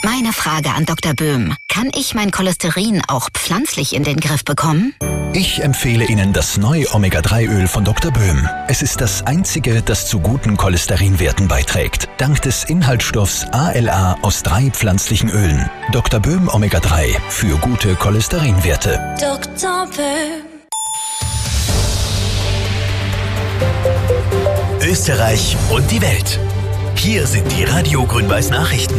Meine Frage an Dr. Böhm. Kann ich mein Cholesterin auch pflanzlich in den Griff bekommen? Ich empfehle Ihnen das neue Omega-3-Öl von Dr. Böhm. Es ist das einzige, das zu guten Cholesterinwerten beiträgt. Dank des Inhaltsstoffs ALA aus 3 pflanzlichen Ölen. Dr. Böhm Omega-3 für gute Cholesterinwerte. Dr. Böhm. Österreich und die Welt. Hier sind die Radio Grün-Weiß Nachrichten.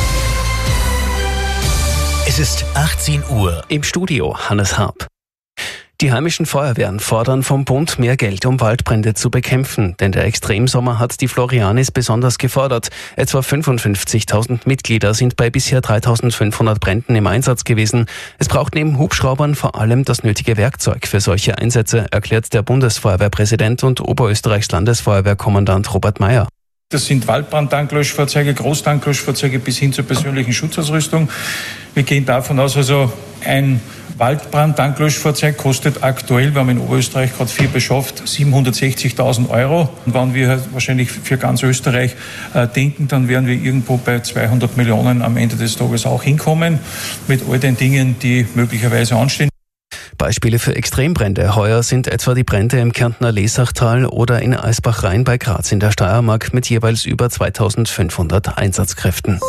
Es ist 18 Uhr. Im Studio Hannes Harp. Die heimischen Feuerwehren fordern vom Bund mehr Geld, um Waldbrände zu bekämpfen. Denn der Extremsommer hat die Florianis besonders gefordert. Etwa 55.000 Mitglieder sind bei bisher 3.500 Bränden im Einsatz gewesen. Es braucht neben Hubschraubern vor allem das nötige Werkzeug für solche Einsätze, erklärt der Bundesfeuerwehrpräsident und Oberösterreichs Landesfeuerwehrkommandant Robert Mayer. Das sind Waldbrandtanklöschfahrzeuge, Großtanklöschfahrzeuge bis hin zur persönlichen Schutzausrüstung. Wir gehen davon aus, also ein Waldbrandtanklöschfahrzeug kostet aktuell, wir haben in Oberösterreich gerade 4 beschafft, 760.000 €. Und wenn wir wahrscheinlich für ganz Österreich denken, dann werden wir irgendwo bei 200 Millionen am Ende des Tages auch hinkommen, mit all den Dingen, die möglicherweise anstehen. Beispiele für Extrembrände heuer sind etwa die Brände im Kärntner Lesachtal oder in Eisbach-Rhein bei Graz in der Steiermark mit jeweils über 2.500 Einsatzkräften.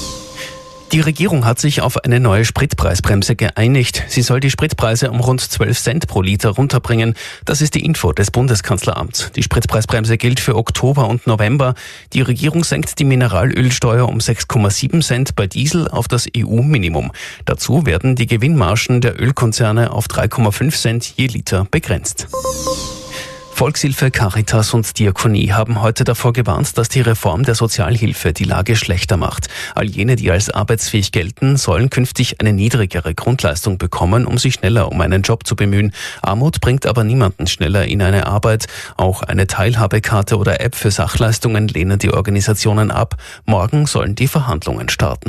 Die Regierung hat sich auf eine neue Spritpreisbremse geeinigt. Sie soll die Spritpreise um rund 12 Cent pro Liter runterbringen. Das ist die Info des Bundeskanzleramts. Die Spritpreisbremse gilt für Oktober und November. Die Regierung senkt die Mineralölsteuer um 6,7 Cent bei Diesel auf das EU-Minimum. Dazu werden die Gewinnmargen der Ölkonzerne auf 3,5 Cent je Liter begrenzt. Volkshilfe, Caritas und Diakonie haben heute davor gewarnt, dass die Reform der Sozialhilfe die Lage schlechter macht. All jene, die als arbeitsfähig gelten, sollen künftig eine niedrigere Grundleistung bekommen, um sich schneller um einen Job zu bemühen. Armut bringt aber niemanden schneller in eine Arbeit. Auch eine Teilhabekarte oder App für Sachleistungen lehnen die Organisationen ab. Morgen sollen die Verhandlungen starten.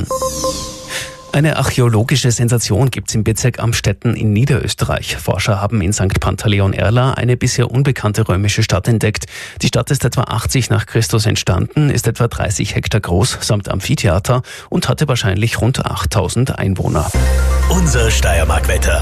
Eine archäologische Sensation gibt's im Bezirk Amstetten in Niederösterreich. Forscher haben in St. Pantaleon-Erla eine bisher unbekannte römische Stadt entdeckt. Die Stadt ist etwa 80 nach Christus entstanden, ist etwa 30 Hektar groß, samt Amphitheater und hatte wahrscheinlich rund 8.000 Einwohner. Unser Steiermark-Wetter.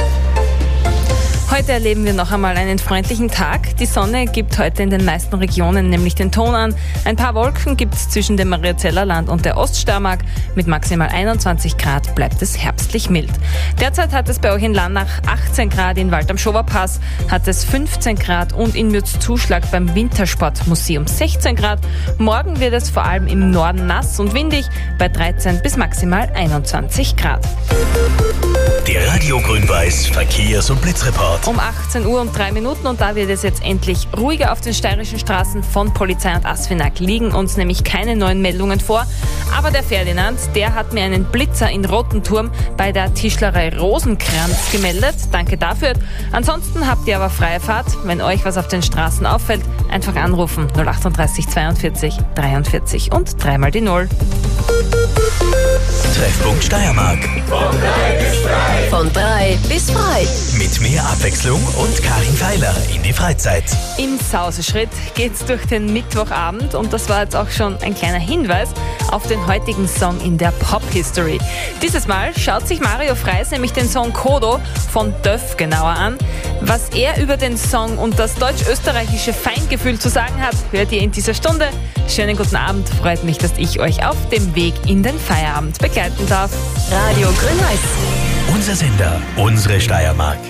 Heute erleben wir noch einmal einen freundlichen Tag. Die Sonne gibt heute in den meisten Regionen nämlich den Ton an. Ein paar Wolken gibt es zwischen dem Mariazellerland und der Oststeiermark. Mit maximal 21 Grad bleibt es herbstlich mild. Derzeit hat es bei euch in Lannach 18 Grad, in Wald am Schoberpass hat es 15 Grad und in Mürzzuschlag beim Wintersportmuseum 16 Grad. Morgen wird es vor allem im Norden nass und windig bei 13 bis maximal 21 Grad. Der Radio Grün-Weiß Verkehrs- und Blitzreport. Um 18 Uhr und 3 Minuten und da wird es jetzt endlich ruhiger auf den steirischen Straßen. Von Polizei und ASFINAG liegen uns nämlich keine neuen Meldungen vor. Aber der Ferdinand, der hat mir einen Blitzer in Rotenturm bei der Tischlerei Rosenkranz gemeldet. Danke dafür. Ansonsten habt ihr aber freie Fahrt. Wenn euch was auf den Straßen auffällt, einfach anrufen. 038 42 43 und 3 mal die 0. Treffpunkt Steiermark. Von 3 bis frei. Mit mehr Abwechslung und Karin Feiler in die Freizeit. Im Sauseschritt geht's durch den Mittwochabend und das war jetzt auch schon ein kleiner Hinweis auf den heutigen Song in der Pop-History. Dieses Mal schaut sich Mario Freis nämlich den Song Kodo von Döff genauer an. Was er über den Song und das deutsch-österreichische Feingefühl zu sagen hat, hört ihr in dieser Stunde. Schönen guten Abend, freut mich, dass ich euch auf dem Weg in den Feierabend begleiten darf. Radio Grün-Weiß. Unser Sender, unsere Steiermark.